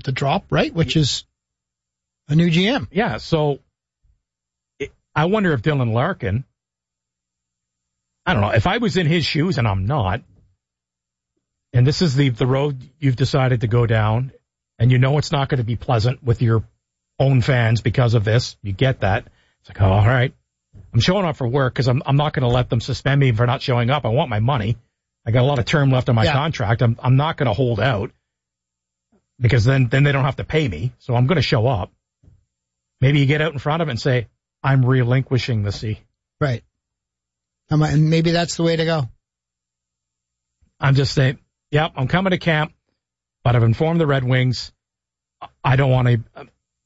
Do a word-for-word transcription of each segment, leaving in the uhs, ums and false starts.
able to drop, right? Which is a new G M. Yeah, so it, I wonder if Dylan Larkin, I don't know, if I was in his shoes, and I'm not, and this is the, the road you've decided to go down, and you know it's not going to be pleasant with your own fans because of this, you get that. It's like, oh, all right, I'm showing up for work because I'm, I'm not going to let them suspend me for not showing up. I want my money. I got a lot of term left on my yeah. contract. I'm, I'm not going to hold out because then, then they don't have to pay me. So I'm going to show up. Maybe you get out in front of it and say, I'm relinquishing the C. Right. And maybe that's the way to go. I'm just saying, yep, I'm coming to camp, but I've informed the Red Wings. I don't want to,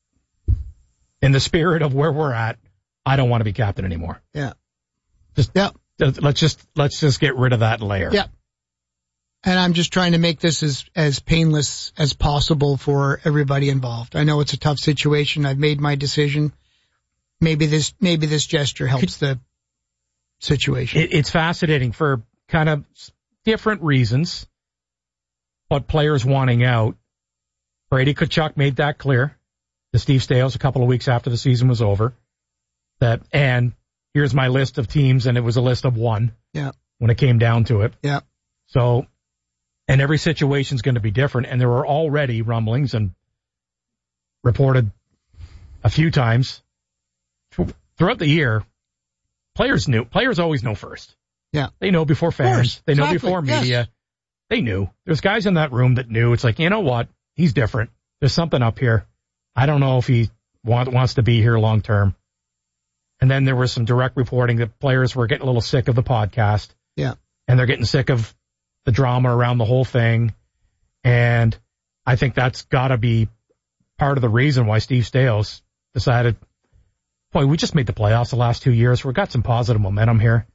in the spirit of where we're at, I don't want to be captain anymore. Yeah. Just, yeah. Let's just, let's just get rid of that layer. Yeah. And I'm just trying to make this as, as painless as possible for everybody involved. I know it's a tough situation. I've made my decision. Maybe this, maybe this gesture helps the situation. It, it's fascinating for kind of different reasons, but players wanting out. Brady Tkachuk made that clear to Steve Staios a couple of weeks after the season was over. That, and here's my list of teams, and it was a list of one. Yeah. When it came down to it. Yeah. So, and every situation's going to be different, and there were already rumblings and reported a few times throughout the year. Players knew. Players always know first. Yeah. They know before fans. They know exactly. before media. Yes. They knew. There's guys in that room that knew. It's like, you know what? He's different. There's something up here. I don't know if he want, wants to be here long term. And then there was some direct reporting that players were getting a little sick of the podcast. Yeah. And they're getting sick of the drama around the whole thing. And I think that's got to be part of the reason why Steve Staios decided, boy, we just made the playoffs the last two years. We've got some positive momentum here.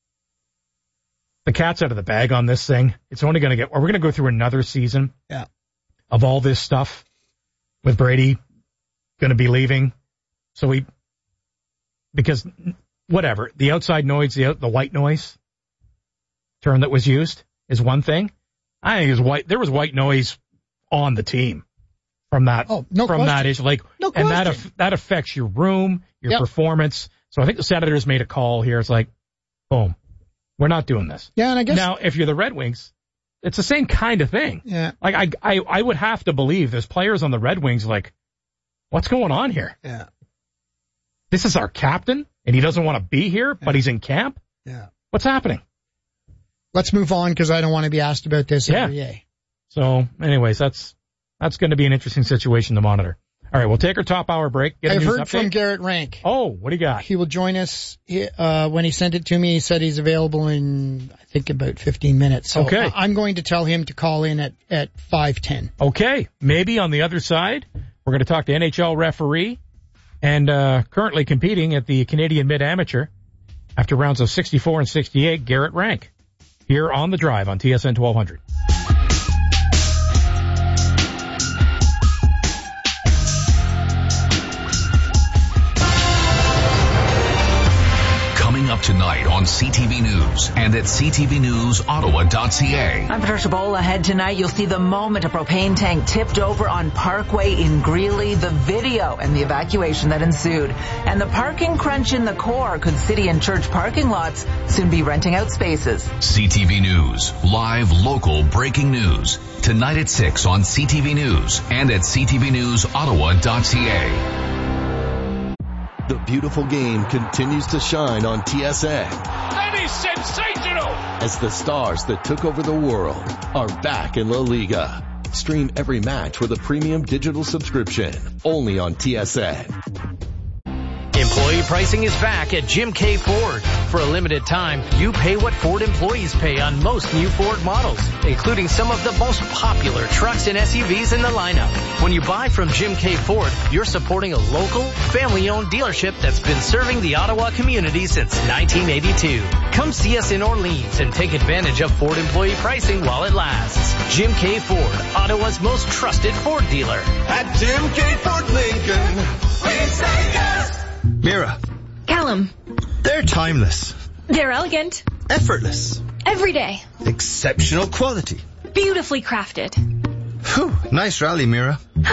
The cat's out of the bag on this thing. It's only going to get, or we're going to go through another season yeah. of all this stuff with Brady going to be leaving. So we, because whatever, the outside noise, the, the white noise term that was used is one thing. I think it was white. There was white noise on the team from that, oh, no from question. that issue. Like, no and question. that, that affects your room, your yep. performance. So I think the Senators made a call here. It's like, boom, we're not doing this. Yeah. And I guess now, if you're the Red Wings, it's the same kind of thing. Yeah. Like, I, I, I would have to believe there's players on the Red Wings like, what's going on here? Yeah. This is our captain, and he doesn't want to be here, yeah. but he's in camp? Yeah. What's happening? Let's move on because I don't want to be asked about this yeah. every day. So, anyways, that's that's going to be an interesting situation to monitor. All right, we'll take our top hour break. Get I've heard update. from Garrett Rank. Oh, what do you got? He will join us. He, uh, when he sent it to me, he said he's available in, I think, about fifteen minutes. So okay. I, I'm going to tell him to call in at, at five ten. Okay. Maybe on the other side, we're going to talk to N H L referee and uh, currently competing at the Canadian Mid-Amateur after rounds of sixty-four and sixty-eight, Garrett Rank, here on The Drive on T S N twelve hundred. Up tonight on C T V News and at c t v news ottawa dot c a. I'm Patricia Bowl. Ahead tonight, you'll see the moment a propane tank tipped over on Parkway in Greeley, the video and the evacuation that ensued. And the parking crunch in the core. Could city and church parking lots soon be renting out spaces? C T V News, live local breaking news. Tonight at six on C T V News and at c t v news ottawa dot c a. The beautiful game continues to shine on T S N. That is sensational! As the stars that took over the world are back in La Liga. Stream every match with a premium digital subscription only on T S N. Employee pricing is back at Jim K. Ford. For a limited time, you pay what Ford employees pay on most new Ford models, including some of the most popular trucks and S U Vs in the lineup. When you buy from Jim K. Ford, you're supporting a local, family-owned dealership that's been serving the Ottawa community since nineteen eighty-two. Come see us in Orleans and take advantage of Ford employee pricing while it lasts. Jim K. Ford, Ottawa's most trusted Ford dealer. At Jim K. Ford Lincoln, we say yes! Mira. Callum. They're timeless. They're elegant. Effortless. Everyday. Exceptional quality. Beautifully crafted. Whew, nice rally, Mira.